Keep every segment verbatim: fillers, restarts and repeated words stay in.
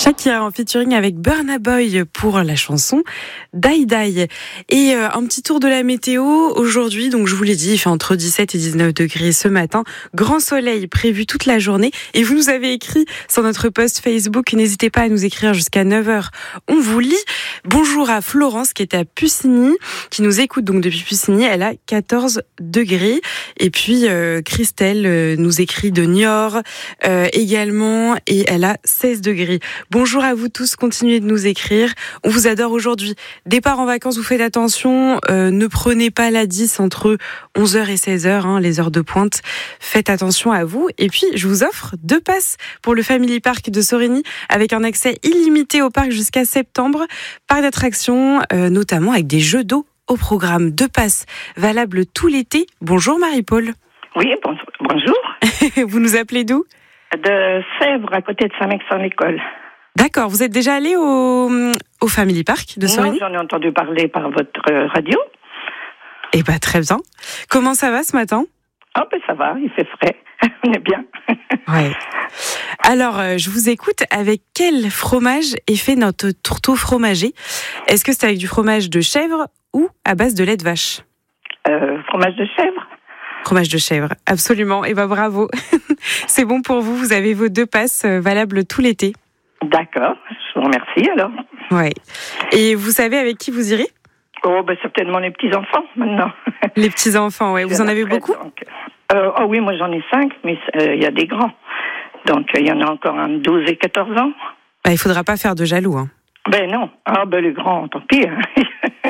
Shakira en featuring avec Burna Boy pour la chanson Die Die. Et euh, un petit tour de la météo aujourd'hui. Donc je vous l'ai dit, il fait entre dix-sept et dix-neuf degrés ce matin. Grand soleil prévu toute la journée. Et vous nous avez écrit sur notre post Facebook. N'hésitez pas à nous écrire jusqu'à neuf heures. On vous lit. Bonjour à Florence qui est à Pusigny, qui nous écoute donc depuis Pusigny. Elle a quatorze degrés. Et puis euh, Christelle euh, nous écrit de Niort euh, également. Et elle a seize degrés. Bonjour à vous tous, continuez de nous écrire. On vous adore aujourd'hui. Départ en vacances, vous faites attention. Euh, ne prenez pas la dix entre onze heures et seize heures, hein, les heures de pointe. Faites attention à vous. Et puis, je vous offre deux passes pour le Family Park de Sorigny avec un accès illimité au parc jusqu'à septembre. Parc d'attractions, euh, notamment avec des jeux d'eau au programme. Deux passes valables tout l'été. Bonjour Marie-Paul. Oui, bon, bonjour. Vous nous appelez d'où ? De Sèvres, à côté de Saint-Maix-en-École. D'accord. Vous êtes déjà allé au, au Family Park de Sorigny ? Non, j'en ai entendu parler par votre radio. Eh bien, très bien. Comment ça va ce matin ? Ah, ben ça va, il fait frais. On est bien. Ouais. Alors, euh, je vous écoute. Avec quel fromage est fait notre tourteau fromager ? Est-ce que c'est avec du fromage de chèvre ou à base de lait de vache ? euh, Fromage de chèvre. Fromage de chèvre, absolument. Et ben bravo. C'est bon pour vous. Vous avez vos deux passes valables tout l'été. D'accord. Je vous remercie alors. Ouais. Et vous savez avec qui vous irez ? Oh, ben certainement les petits-enfants maintenant. Les petits-enfants, ouais. Vous en avez beaucoup ? donc, euh, Oh oui, moi j'en ai cinq, mais il euh, y a des grands. Donc il euh, y en a encore un de douze et quatorze ans. Bah, il ne faudra pas faire de jaloux. Hein. Ben non. Ah ben les grands, tant pis. Hein.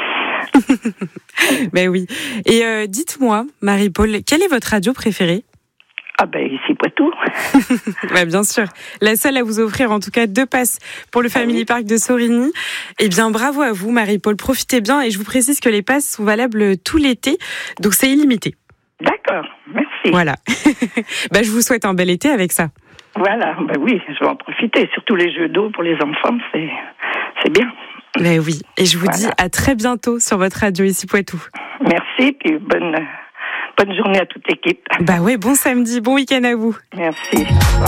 Ben oui. Et euh, dites-moi, Marie-Paul, quelle est votre radio préférée ? Ah ben ici Poitou. Ouais, bien sûr. La seule à vous offrir en tout cas deux passes pour le Family ah oui. Park de Sorigny. Eh bien bravo à vous Marie-Paul, profitez bien et je vous précise que les passes sont valables tout l'été, donc c'est illimité. D'accord, merci. Voilà. Ben, je vous souhaite un bel été avec ça. Voilà, ben oui, je vais en profiter. Surtout les jeux d'eau pour les enfants, c'est, c'est bien. Ben oui, et je vous voilà. dis à très bientôt sur votre radio ici Poitou. Merci, puis bonne... Bonne journée à toute l'équipe. Bah ouais, bon samedi, bon week-end à vous. Merci.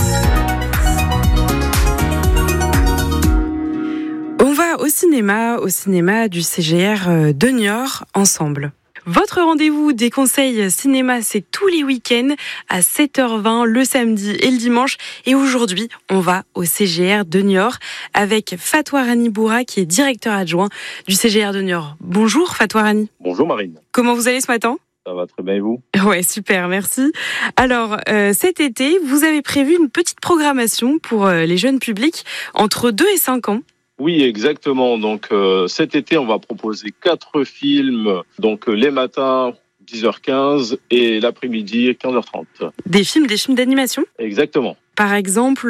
On va au cinéma, au cinéma du C G R de Niort ensemble. Votre rendez-vous des conseils cinéma, c'est tous les week-ends à sept heures vingt le samedi et le dimanche. Et aujourd'hui, on va au C G R de Niort avec Fatouarani Boura qui est directeur adjoint du C G R de Niort. Bonjour Fatouarani. Bonjour Marine. Comment vous allez ce matin ? Ça va très bien et vous ? Ouais, super, merci. Alors, euh, cet été, vous avez prévu une petite programmation pour euh, les jeunes publics entre deux et cinq ans. Oui, exactement. Donc, euh, cet été, on va proposer quatre films. Donc, euh, les matins, dix heures quinze et l'après-midi, quinze heures trente. Des films, des films d'animation ? Exactement. Par exemple,